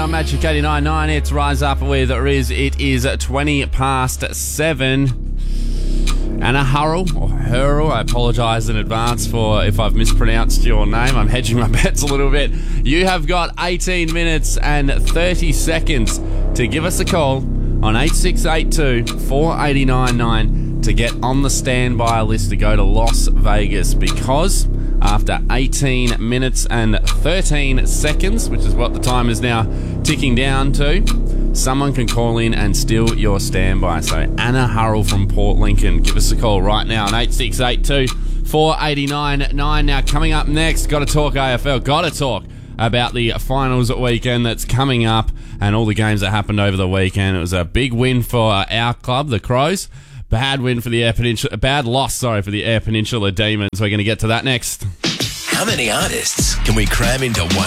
on Magic 89.9. It's Rise Up with Riz. It is 20 past 7. Anna Hurrell, or Hurrell, I apologise in advance for if I've mispronounced your name. I'm hedging my bets a little bit. You have got 18 minutes and 30 seconds to give us a call on 8682 4899 to get on the standby list to go to Las Vegas, because after 18 minutes and 13 seconds, which is what the time is now ticking down to, someone can call in and steal your standby. So Anna Hurrell from Port Lincoln, give us a call right now on 8682 4899. Now coming up next, got to talk AFL, got to talk about the finals weekend that's coming up and all the games that happened over the weekend. It was a big win for our club, the Crows. Bad win for the Eyre Peninsula. Bad loss, sorry, for the Eyre Peninsula Demons. We're going to get to that next. How many artists can we cram into one